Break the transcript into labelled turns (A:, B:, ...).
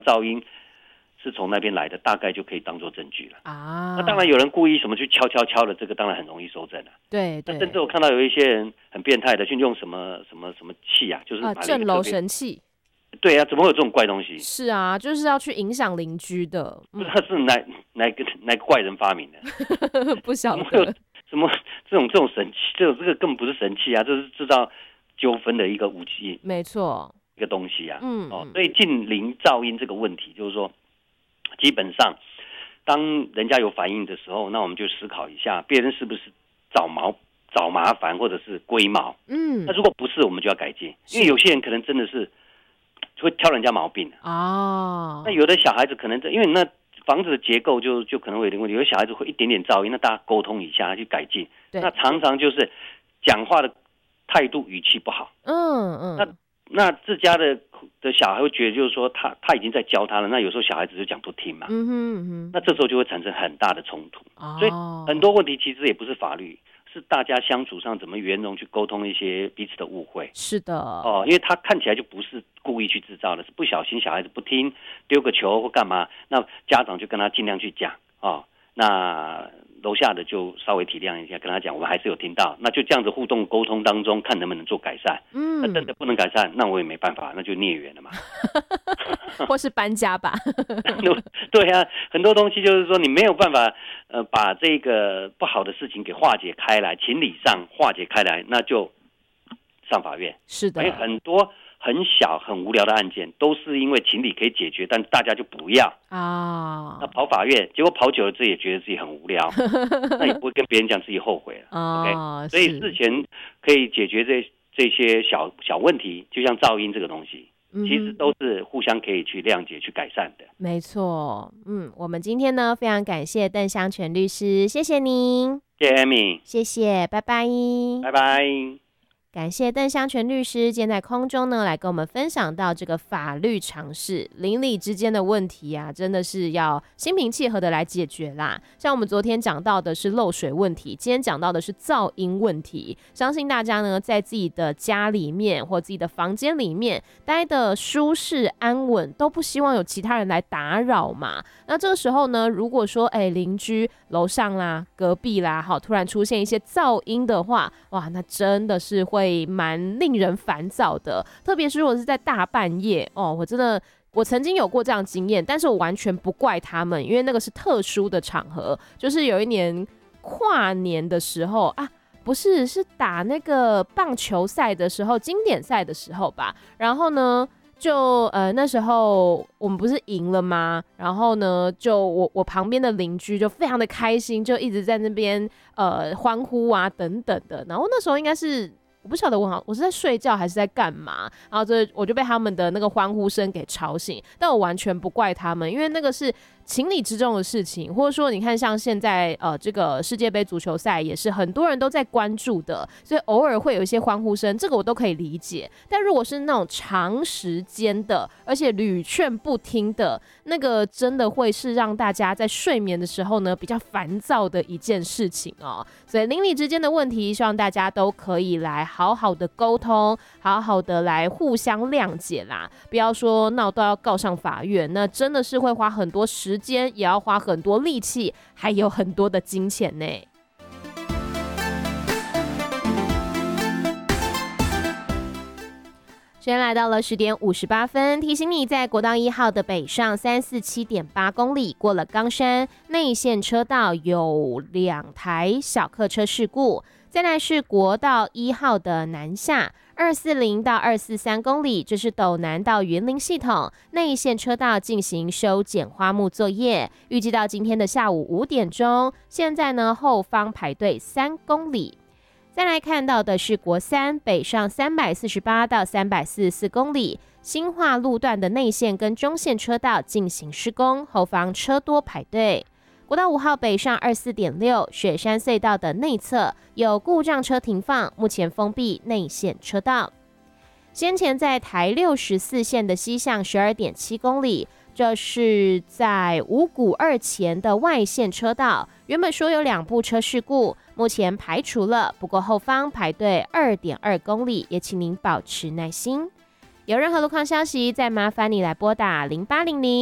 A: 噪音是从那边来的，大概就可以当作证据了
B: 啊。
A: 那当然有人故意什么去敲的，这个当然很容易收证了。
B: 对。
A: 甚至我看到有一些人很变态的去用什么器啊，就是买了一个
B: 震楼神器。
A: 对啊，怎么会有这种怪东西？
B: 是啊，就是要去影响邻居的。
A: 不知道是哪个怪人发明的？
B: 不晓得。
A: 什么这种神器，这个根本不是神器啊，这是制造纠纷的一个武器。
B: 没错，
A: 一个东西啊。所以近邻噪音这个问题，就是说，基本上当人家有反应的时候，那我们就思考一下，别人是不是找麻烦或者是龟毛。那如果不是，我们就要改进，因为有些人可能真的是会挑人家毛病啊。那有的小孩子可能因为那房子的结构就可能会有点问题，有的小孩子会一点点噪音，那大家沟通一下去改进。那常常就是讲话的态度语气不好。那自家的小孩会觉得就是说他已经在教他了，那有时候小孩子就讲不听嘛。那这时候就会产生很大的冲突。所以很多问题其实也不是法律，是大家相处上怎么圆融去沟通一些彼此的误会。
B: 是的。
A: 因为他看起来就不是故意去制造的，是不小心小孩子不听丢个球或干嘛，那家长就跟他尽量去讲。那楼下的就稍微体谅一下，跟他讲我们还是有听到，那就这样子互动沟通当中看能不能做改善。那真的不能改善，那我也没办法，那就孽缘了嘛。
B: 或是搬家吧。
A: 对啊，很多东西就是说你没有办法把这个不好的事情给化解开来，情理上化解开来，那就上法院。
B: 是的。
A: 因为很多很小很无聊的案件都是因为情理可以解决，但大家就不要啊。那跑法院，结果跑久了自己也觉得自己很无聊，那也不会跟别人讲自己后悔了。OK， 所以事前可以解决这些小问题，就像噪音这个东西，其实都是互相可以去谅解、去改善的。
B: 没错。我们今天呢非常感谢邓湘全律师，谢谢您。
A: 谢谢 Amy，
B: 谢谢，拜拜。
A: 拜拜。
B: 感谢邓湘全律师今天在空中呢来跟我们分享到这个法律常识，邻里之间的问题啊，真的是要心平气和的来解决啦。像我们昨天讲到的是漏水问题，今天讲到的是噪音问题，相信大家呢在自己的家里面或自己的房间里面待的舒适安稳，都不希望有其他人来打扰嘛。那这个时候呢，如果说邻居楼上啦、隔壁啦，突然出现一些噪音的话，哇，那真的是会蛮令人烦躁的。特别是如果是在大半夜我曾经有过这样的经验，但是我完全不怪他们，因为那个是特殊的场合，就是有一年跨年的时候啊，不是，是打那个棒球赛的时候，经典赛的时候吧。然后呢，就那时候我们不是赢了吗？然后呢，就我旁边的邻居就非常的开心，就一直在那边欢呼啊等等的。然后那时候应该是我不晓得我是在睡觉还是在干嘛，然后我就被他们的那个欢呼声给吵醒，但我完全不怪他们，因为那个是情理之中的事情，或者说你看像现在这个世界杯足球赛也是很多人都在关注的，所以偶尔会有一些欢呼声，这个我都可以理解。但如果是那种长时间的，而且屡劝不听的，那个真的会是让大家在睡眠的时候呢比较烦躁的一件事情哦。所以邻里之间的问题，希望大家都可以来好好的沟通，好好的来互相谅解啦，不要说闹到要告上法院，那真的是会花很多时间，也要花很多力气，还有很多的金钱呢。时间来到了10点58分，提醒你在国道1号的北上347.8公里，过了冈山内线车道有2台小客车事故。再来是国道1号的南下240到243公里，这是斗南到云林系统内线车道进行修剪花木作业，预计到今天的下午5点钟。现在呢，后方排队3公里。再来看到的是国3北上348到344公里，新化路段的内线跟中线车道进行施工，后方车多排队。国道5号北上24.6雪山隧道的内侧有故障车停放，目前封闭内线车道。先前在台64线的西向12.7公里，这是在五股2前的外线车道，原本说有2部车事故，目前排除了，不过后方排队2.2公里，也请您保持耐心。 有任何路况消息，再麻烦你来拨打0800